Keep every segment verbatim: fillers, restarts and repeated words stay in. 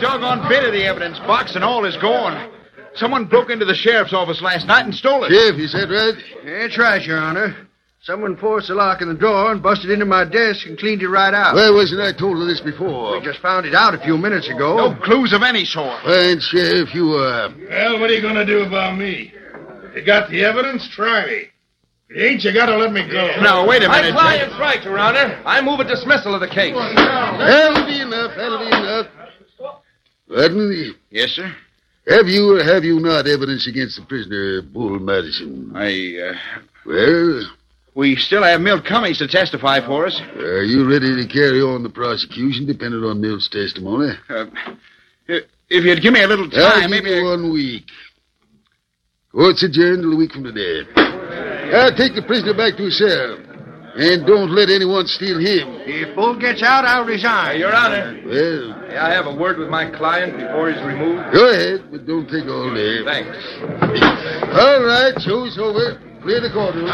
doggone bit of the evidence box and all is gone. Someone broke into the sheriff's office last night and stole it. Sheriff, you said right? That's right, Your Honor. Someone forced the lock in the drawer and busted into my desk and cleaned it right out. Why wasn't I told of this before? We just found it out a few minutes ago. No clues of any sort. Fine, Sheriff, you, uh... Well, what are you going to do about me? You got the evidence? Try me. If you ain't, you got to let me go. Now, wait a My minute. client's right, Your Honor. I move a dismissal of the case. That'll be enough, that'll be enough. Rodney, Yes, sir? have you or have you not evidence against the prisoner, Bull Madison? I, uh... Well, We still have Milt Cummings to testify for us. are you ready to carry on the prosecution dependent on Milt's testimony? Uh, if you'd give me a little I'll time, give maybe... you one week. Court's adjourned till a week from today. I'll take the prisoner back to his cell. And don't let anyone steal him. If Bull gets out, I'll resign. Your Honor, Well, may I have a word with my client before he's removed? go ahead, but don't take all day. Thanks. All right, show's over. Clear the courtroom.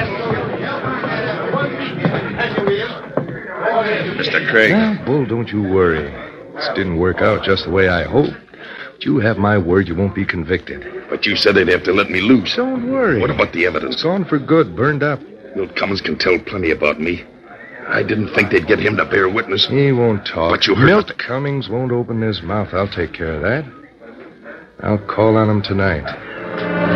Mister Craig. Well, Bull, don't you worry. This didn't work out just the way I hoped. But you have my word you won't be convicted. But you said they'd have to let me loose. Don't worry. What about the It's evidence? gone for good, burned up. Milt Cummins can tell plenty about me. I didn't think they'd get him to bear witness. He won't talk. But you heard Milt what the- Cummings won't open his mouth. I'll take care of that. I'll call on him tonight.